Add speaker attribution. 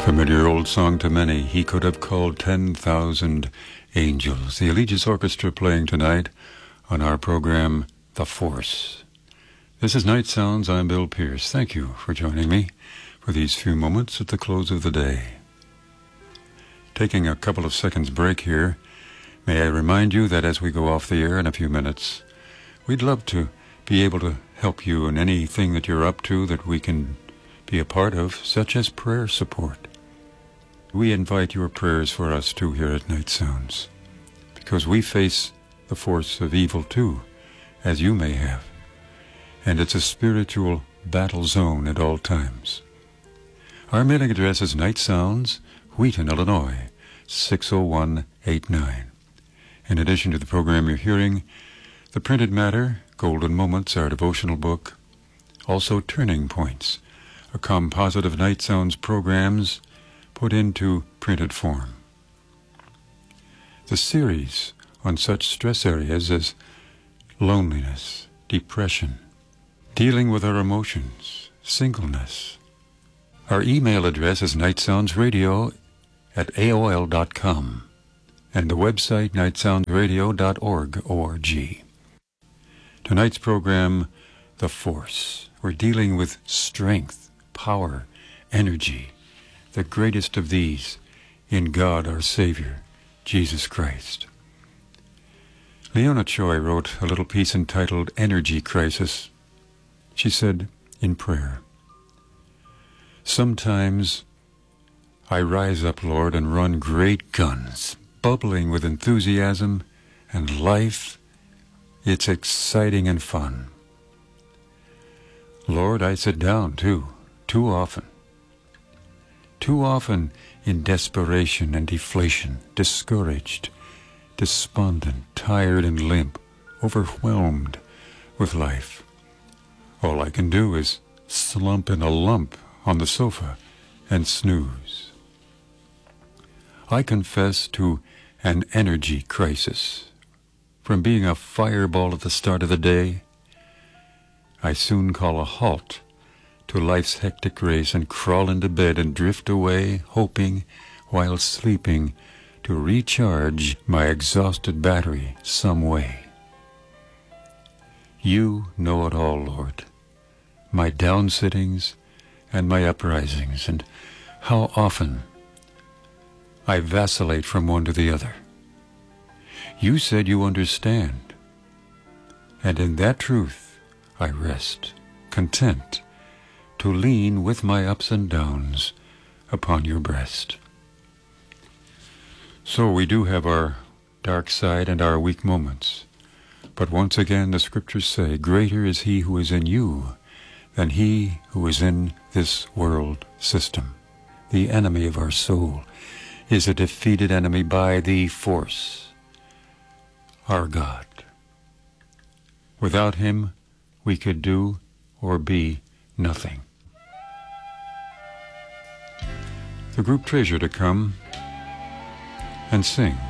Speaker 1: Familiar old song to many. He could have called 10,000 angels. The Allegiance Orchestra playing tonight on our program, The Force. This is Night Sounds. I'm Bill Pierce. Thank you for joining me for these few moments at the close of the day. Taking a couple of seconds break here, may I remind you that as we go off the air in a few minutes, we'd love to be able to help you in anything that you're up to that we can be a part of, such as prayer support. We invite your prayers for us too here at Night Sounds, because we face the force of evil too, as you may have, and it's a spiritual battle zone at all times. Our mailing address is Night Sounds, Wheaton, Illinois, 60189. In addition to the program you're hearing, the printed matter, Golden Moments, our devotional book, also Turning Points, a composite of Night Sounds programs put into printed form. The series on such stress areas as loneliness, depression, dealing with our emotions, singleness. Our email address is nightsoundsradio@aol.com and the website nightsoundsradio.org. Tonight's program, The Force. We're dealing with strength, power, energy, the greatest of these in God our Savior, Jesus Christ. Leona Choi wrote a little piece entitled Energy Crisis. She said in prayer, "Sometimes I rise up, Lord, and run great guns, bubbling with enthusiasm and life. It's exciting and fun. Lord, I sit down too often. Too often in desperation and deflation, discouraged, despondent, tired and limp, overwhelmed with life. All I can do is slump in a lump on the sofa and snooze. I confess to an energy crisis. From being a fireball at the start of the day, I soon call a halt to life's hectic race and crawl into bed and drift away, hoping, while sleeping, to recharge my exhausted battery some way. You know it all, Lord, my downsittings and my uprisings, and how often I vacillate from one to the other. You said you understand, and in that truth I rest, content to lean with my ups and downs upon your breast." So we do have our dark side and our weak moments, but once again the scriptures say, "Greater is he who is in you than he who is in this world system." The enemy of our soul is a defeated enemy by the force, our God. Without him, we could do or be nothing. The group Treasure to come and sing.